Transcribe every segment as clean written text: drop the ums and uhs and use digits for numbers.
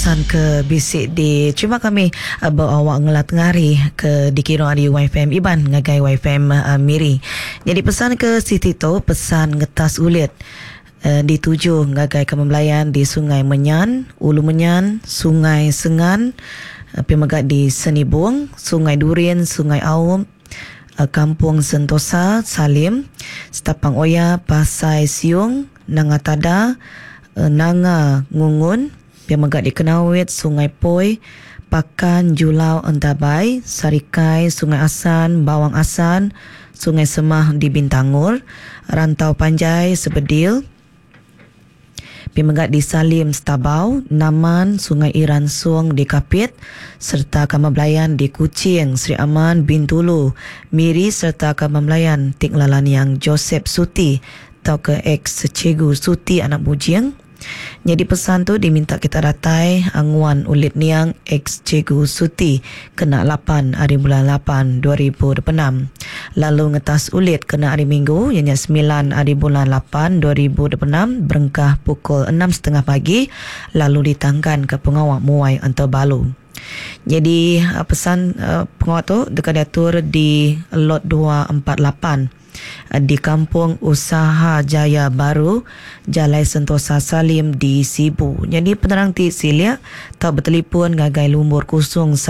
pesan ke bisik di cuma kami awak ngelat ngari ke dikira di YFM Iban ngagai YFM Miri. Jadi pesan ke Siti tu pesan ngetas ulit dituju ngagai kemembelayan di Sungai Menyan, Ulu Menyan, Sungai Sengan, pemagat di Senibung, Sungai Durin, Sungai Aum, Kampung Sentosa, Salim, Setapang Oya, Pasai Siung, Nangatada, Nanga Ngungun, pemagat di Kenawit, Sungai Poi, Pakan, Julau, Entabai, Sarikai, Sungai Asan, Bawang Asan, Sungai Semah di Bintangur, Rantau Panjai, Sebedil, pemagat di Salim, Stabau, Naman, Sungai Iransung di Kapit, serta Kamabelayan di Kuching, Sri Aman, Bintulu, Miri serta Kamabelayan Tik Lalaniang Joseph Suti atau ke ex Cikgu Suti anak Bujing. Jadi pesan tu diminta kita datai anguan ulit niang ex Cikgu Suti kena 8 hari bulan 8 2026. Lalu ngetas ulit kena hari Minggu ianya 9 hari bulan 8 2026 berengkah pukul 6.30 pagi lalu ditangkan ke pengawal Muai Antarbalu. Jadi pesan pengawal tu dekat diatur di lot 248 di Kampung Usaha Jaya Baru, Jalai Sentosa Salim di Sibu. Jadi penerang ti silia tak bertelefon ngagai lumur 012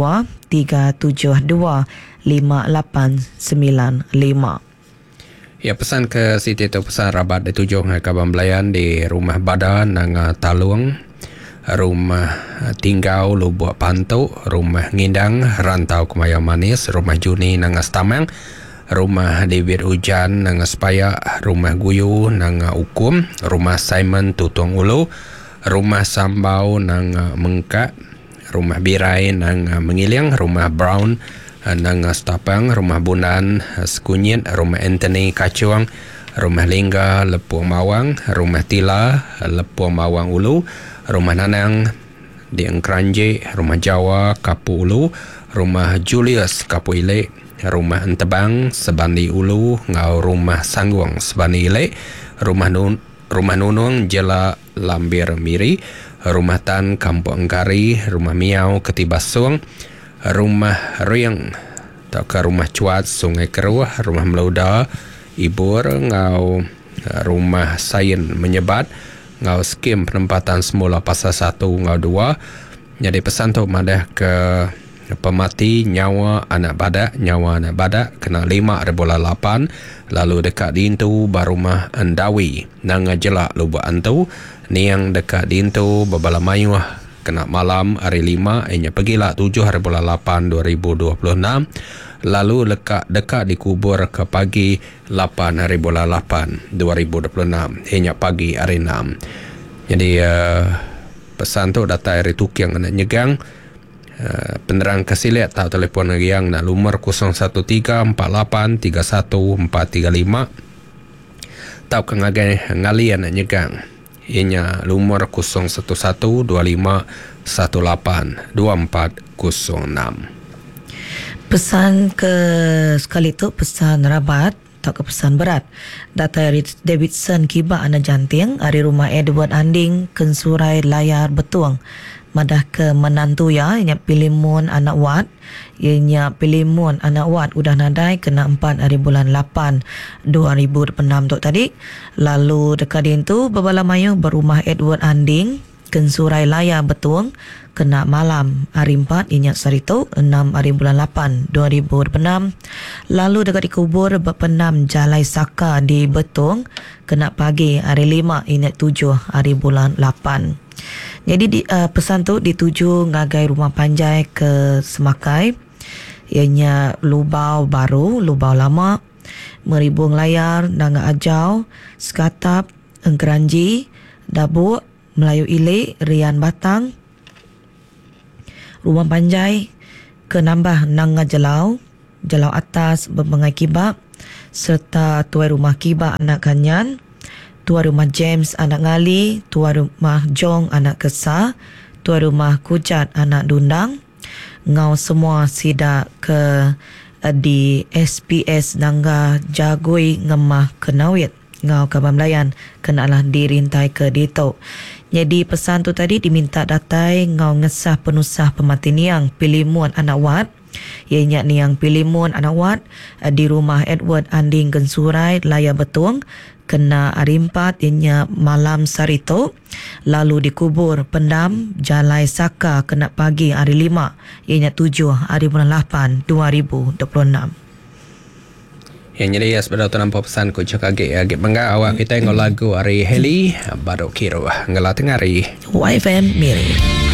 372 5895. Ya, pesan ke Siti tu pesan rabat dituju ke Kabambelayan di rumah badan nang Taluang, rumah tinggal Lubuk Pantuk, rumah Ngindang Rantau Kemaya Manis, rumah Juni nang Stamang, rumah David Hujan nang Sepayak, rumah Guyu nang Ukum, rumah Simon Tutung Ulu, rumah Sambau nang Mengkak, rumah Birai nang Mengiling, rumah Brown nang Stapang, rumah Bunan Sekunyit, rumah Anthony Kacuang, rumah Lingga Lepuang Mawang, rumah Tila Lepuang Mawang Ulu, rumah Nanang di Engkranje, rumah Jawa Kapu Ulu, rumah Julius Kapu Ilek, rumah Entebang Sebani Ulu, ngau rumah Sangguang Sebani Ilek, rumah Nunung Jela Lambir Miri, rumah Tan Kampung Engkari, rumah Miau Ketibasung, rumah Riang tak ke rumah Cuat Sungai Keruh, rumah Melauda Ibur, ngau rumah Sayin Menyebat, ngau skim penempatan semula pasal 1 ngau 2. Jadi pesan tu madah ke pemati nyawa anak badak kena 5.8. Lalu dekat dintu barumah Endawi nang jelak Lubuk Antu niang dekat dintu Babala Mayuh kena malam hari 5 ianya pergilah 7.8 2026. Lalu dekat dikubur ke pagi 8.8 2026 ianya pagi hari 6. Jadi pesan tu data hari Tukiang anak nyegang. Penerang kasilet tahu telefon yang nak lumur 013-48-31-435 tahu kengagai ngalian nak nyegang ianya lumur 012-25-18-2406. Pesan ke sekali tu pesan rabat tak ke pesan berat. Data Davidson Kiba anak janting hari rumah Edward Anding Kensurai Layar Betuang madah ke menantu ya ianya Pilimun anak Wat ianya Pilimun anak Wat udah nadai kena 4 hari bulan 8 2006 tu tadi. Lalu dekat itu Babala Mayu berumah Edward Anding Kensurai Laya Betuang kena malam hari 4 ianya Sarito 6 hari bulan 8 2006. Lalu dekat dikubur berpenam Jalai Saka di Betung kena pagi hari 5 ianya 7 hari bulan 8. Jadi pesan tu dituju ngagai rumah panjai ke Semakai ianya Lubau Baru, Lubau Lama, Meribung Layar, Nanga Ajau, Sekatap, Engkeranji, Dabuk, Melayu Ilik, Rian Batang, rumah panjai ke Nambah Nanga Jelau, Jelau Atas Berbengai Kibak serta tuai rumah Kibak anak Kanyan, tuan rumah James anak Ngali, tuan rumah Jong anak Kesa, tuan rumah Kujat anak Dundang. Ngau semua sidak ke di SPS Nangga Jagui Ngemah Kenawit. ngau Kaban Melayan kenalah dirintai ke Dito. Jadi pesan tu tadi diminta datai ngau ngesah penusah pematiniang pilimun anak wat. Ianya ni yang pilimun anak wat di rumah Edward Anding Gensurai Laya Betung kena hari 4 ianya malam sarito lalu dikubur pendam Jalai Saka kena pagi hari 5 ianya 7 hari bulan 8 2026. Yang jadi sebenarnya tu nampak pesan ku cakap agak bangga awak kita ngol lagu hari Heli baru kira ngela tengah hari YFM Miri.